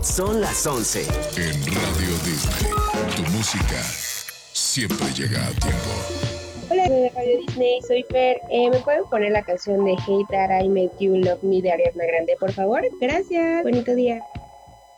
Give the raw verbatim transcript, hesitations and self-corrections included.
Son las once. En Radio Disney, tu música siempre llega a tiempo. Hola de Radio Disney, soy Fer. Eh, ¿Me pueden poner la canción de Hey That I Met You Love Me de Ariana Grande, por favor? Gracias, bonito día.